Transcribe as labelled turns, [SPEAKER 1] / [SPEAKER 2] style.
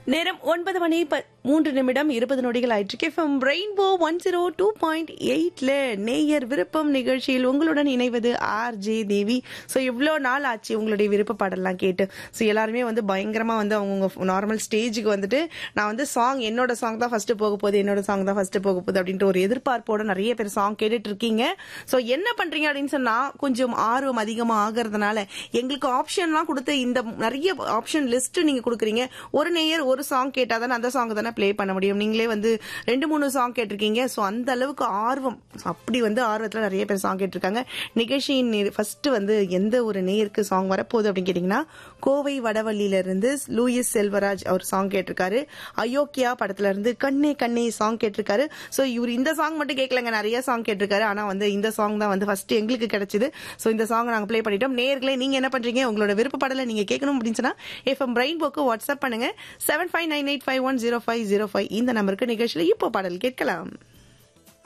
[SPEAKER 1] நேரம் 9 மணி 3 நிமிடம் 20 நொடிகள் ஆயிற்று. எஃப்எம் ரெயின்போ 102.8ல நேயர் விருப்பம் நிகழ்ச்சியில் உங்களுடன் இணைவது ஆர்ஜே தேவி. ஸோ இவ்வளோ நாள் ஆச்சு உங்களுடைய விருப்ப பாடலாம் கேட்டு. ஸோ எல்லாருமே வந்து பயங்கரமா வந்து அவங்க நார்மல் ஸ்டேஜுக்கு வந்துட்டு நான் வந்து சாங் என்னோட சாங் தான் ஃபர்ஸ்ட் போக போகுது, என்னோட சாங் தான் ஃபர்ஸ்ட் போக போகுது அப்படின்ட்டு ஒரு எதிர்பார்ப்போட நிறைய பேர் சாங் கேட்டுட்டு இருக்கீங்க. ஸோ என்ன பண்றீங்க அப்படின்னு சொன்னா, கொஞ்சம் ஆர்வம் அதிகமா ஆகிறதுனால எங்களுக்கு ஆப்ஷன்லாம் கொடுத்து இந்த நிறைய ஆப்ஷன் லிஸ்ட் நீங்க கொடுக்குறீங்க. ஒரு நேயர் ஒரு சாங் கேட்டாதானே அந்த சாங் தானே பிளே பண்ண முடியும். நீங்களே வந்து 2-3 சாங் கேட்டிருக்கீங்க. ஸோ அந்த அளவுக்கு ஆர்வம், அப்படி வந்து ஆர்வத்தில் நிறைய பேர் சாங் கேட்டிருக்காங்க. நிகழ்ச்சியின் ஃபர்ஸ்ட் வந்து எந்த ஒரு நேயருக்கு சாங் வரப்போகுது அப்படின்னு கேட்டீங்கன்னா, கோவை வடவள்ளியில இருந்து லூயிஸ் செல்வராஜ் அவர் சாங் கேட்டிருக்காரு. அயோக்கியா படத்துல இருந்து கண்ணே கண்ணே சாங் கேட்டிருக்காரு. ஸோ இவர் இந்த சாங் மட்டும் கேட்கலங்க, நிறைய சாங் கேட்டிருக்காரு. ஆனா வந்து இந்த சாங் தான் வந்து ஃபர்ஸ்ட் எங்களுக்கு கிடைச்சது. ஸோ இந்த சாங் நாங்க பிளே பண்ணிட்டோம். நேயர்களே, நீங்க என்ன பண்றீங்க? உங்களோட விருப்ப பாடலை நீங்க கேட்கணும் அப்படின்னு சொன்னா எஃப்எம் ரெயின்போக்கு வாட்ஸ்அப் பண்ணுங்க. 7598510505 இந்த நம்பருக்கு நிகழ்ச்சியில இப்போ பாடல் கேட்கலாம்.